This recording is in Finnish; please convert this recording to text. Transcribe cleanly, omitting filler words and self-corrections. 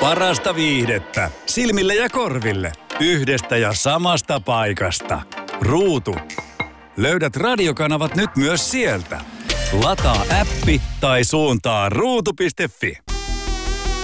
Parasta viihdettä silmille ja korville yhdestä ja samasta paikasta. Ruutu. Löydät radiokanavat nyt myös sieltä. Lataa appi tai suuntaa ruutu.fi.